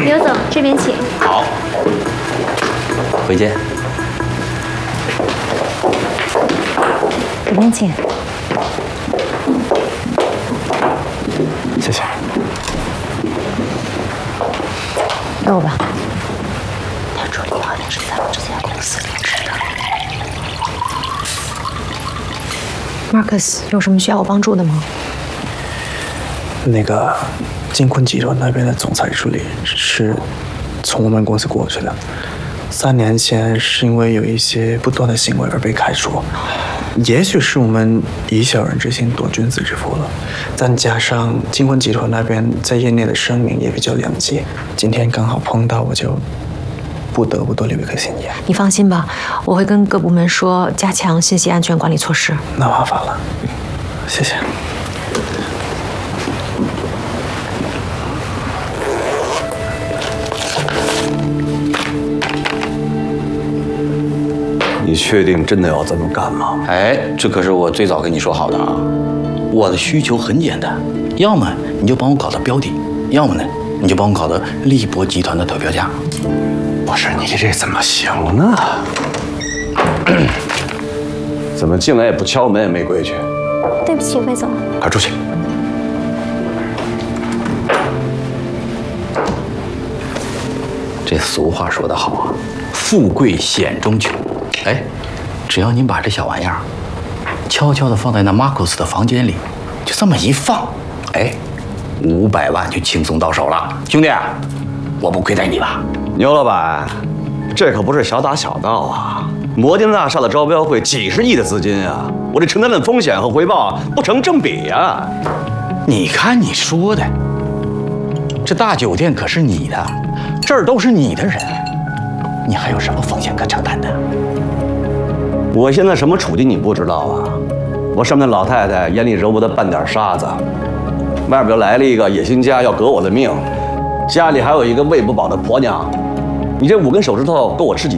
刘总，这边请。 好，回见。 里面请。 谢谢。 给我吧。 他助理好像是咱们这家公司离职的。 Marcus 有什么需要我帮助的吗？ 那个金坤集团那边的总裁助理是从我们公司过去的，3年前是因为有一些不当的行为而被开除。也许是我们以小人之心度君子之腹了，再加上金坤集团那边在业内的声名也比较两极，今天刚好碰到，我就不得不多留一颗心眼。 你放心吧，我会跟各部门说加强信息安全管理措施。 那麻烦了，谢谢。 你确定真的要这么干吗？ 哎，这可是我最早跟你说好的啊！我的需求很简单，要么你就帮我搞到标的，要么呢你就帮我搞到利博集团的投标价。 不是你这怎么行呢？怎么进来也不敲门也没规矩？ 对不起，魏总。 快出去！ 这俗话说得好啊，富贵险中求。哎，只要您把这小玩意儿悄悄地放在那 Marcus 的房间里，就这么一放，哎，500万就轻松到手了。兄弟，我不亏待你吧？ 牛老板，这可不是小打小闹啊！摩天大厦的招标会几十亿的资金啊，我这承担的风险和回报不成正比呀！ 你看你说的，这大酒店可是你的，这儿都是你的人，你还有什么风险可承担的？ 我现在什么处境你不知道啊？我上面老太太眼里揉不得半点沙子，外边又来了一个野心家要革我的命，家里还有一个喂不饱的婆娘，你这5根手指头够我吃几